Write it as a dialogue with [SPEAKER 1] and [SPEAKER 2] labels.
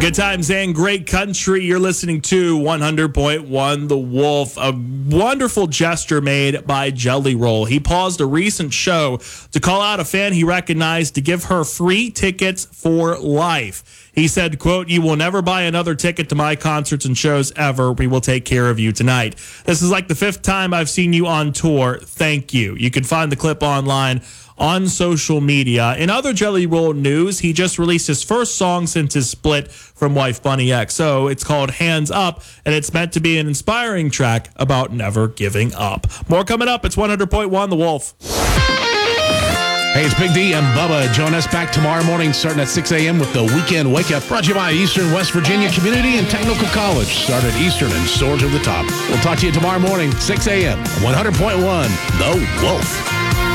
[SPEAKER 1] Good times and great country. You're listening to 100.1 The Wolf. A wonderful gesture made by Jelly Roll. He paused a recent show to call out a fan he recognized to give her free tickets for life. He said, quote, "You will never buy another ticket to my concerts and shows ever. We will take care of you tonight. This is like the 5th time I've seen you on tour. Thank you." You can find the clip online on social media. In other Jelly Roll news, he just released his first song since his split from wife Bunny XO. It's called Hands Up, and it's meant to be an inspiring track about never giving up. More coming up. It's 100.1 The Wolf.
[SPEAKER 2] Hey, it's Big D and Bubba. Join us back tomorrow morning starting at 6 a.m. with the Weekend Wake Up, brought to you by Eastern West Virginia Community and Technical College. Start at Eastern and soar to the top. We'll talk to you tomorrow morning, 6 a.m. 100.1 The Wolf.